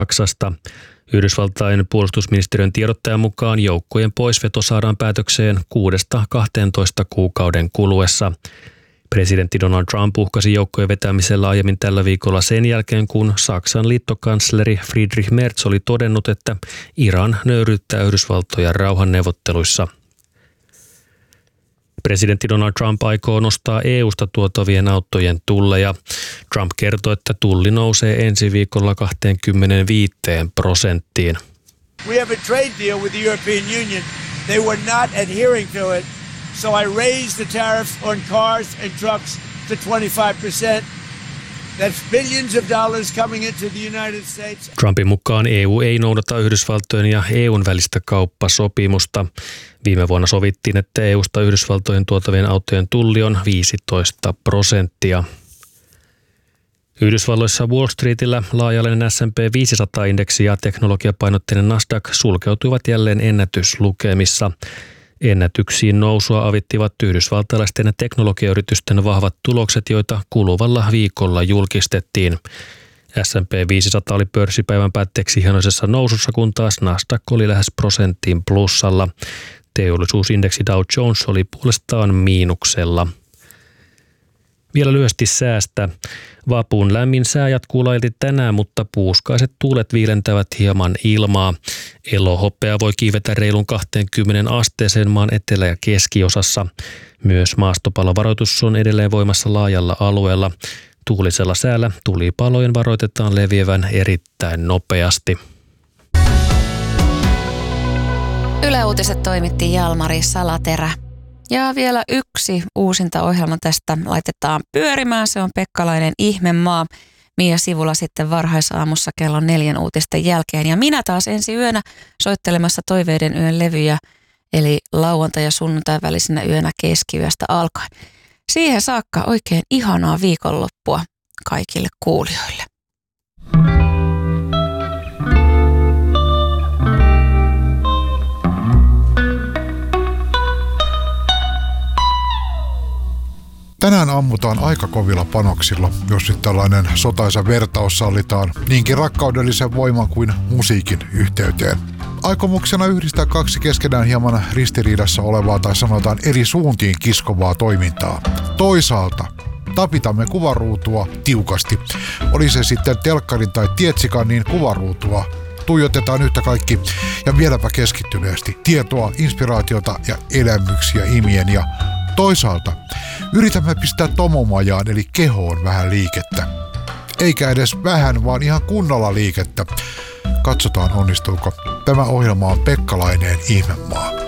Saksasta. Yhdysvaltain puolustusministeriön tiedottajan mukaan joukkojen poisveto saadaan päätökseen 6-12 kuukauden kuluessa. Presidentti Donald Trump uhkasi joukkojen vetämisellä aiemmin tällä viikolla sen jälkeen, kun Saksan liittokansleri Friedrich Merz oli todennut, että Iran nöyryyttää Yhdysvaltoja rauhanneuvotteluissa. Presidentti Donald Trump aikoo nostaa EU:sta tuotavien autojen tulleja. Trump kertoi, että tulli nousee ensi viikolla 25%. We have a trade deal with the European Union. They were not adhering to it, so I raised the tariffs on cars and trucks to 25%. That's billions of dollars coming into the United States. Trumpin mukaan EU ei noudata Yhdysvaltojen ja EUn välistä kauppasopimusta. Viime vuonna sovittiin, että EUsta Yhdysvaltojen tuotavien autojen tulli on 15%. Yhdysvalloissa Wall Streetillä laaja-alainen S&P 500-indeksi ja teknologiapainotteinen Nasdaq sulkeutuivat jälleen ennätyslukemissa. Ennätyksiin nousua avittivat yhdysvaltalaisten teknologiayritysten vahvat tulokset, joita kuluvalla viikolla julkistettiin. S&P 500 oli pörssipäivän päätteeksi hienoisessa nousussa, kun taas Nasdaq oli lähes prosentin plussalla. Teollisuusindeksi Dow Jones oli puolestaan miinuksella. Vielä lyhyesti säästä. Vapun lämmin sää jatkuu laajalti tänään, mutta puuskaiset tuulet viilentävät hieman ilmaa. Elohopea voi kiivetä reilun 20 asteeseen maan etelä- ja keskiosassa. Myös maastopalovaroitus on edelleen voimassa laajalla alueella. Tuulisella säällä tulipalojen varoitetaan leviävän erittäin nopeasti. Yle Uutiset toimitti Jalmari Salaterä. Ja vielä yksi uusinta ohjelma tästä laitetaan pyörimään. Se on Pekkalainen Ihmemaa. Mia Sivula sitten varhaisaamussa kello 4 uutisten jälkeen. Ja minä taas ensi yönä soittelemassa Toiveiden yön levyjä, eli lauantai- ja sunnuntai välisenä yönä keskiyöstä alkaen. Siihen saakka oikein ihanaa viikonloppua kaikille kuulijoille. Tänään ammutaan aika kovilla panoksilla, jos nyt tällainen sotaisa vertaus sallitaan niinkin rakkaudellisen voiman kuin musiikin yhteyteen. Aikomuksena yhdistää kaksi keskenään hieman ristiriidassa olevaa tai sanotaan eri suuntiin kiskovaa toimintaa. Toisaalta tapitamme kuvaruutua tiukasti. Oli se sitten telkkarin tai tietsikan, niin kuvaruutua tuijotetaan yhtä kaikki ja vieläpä keskittyneesti tietoa, inspiraatiota ja elämyksiä imien ja toisaalta yritämme pistää tomomajaan eli kehoon vähän liikettä. Eikä edes vähän, vaan ihan kunnolla liikettä. Katsotaan onnistuuko. Tämä ohjelma on Pekkalainen Ihmemaa.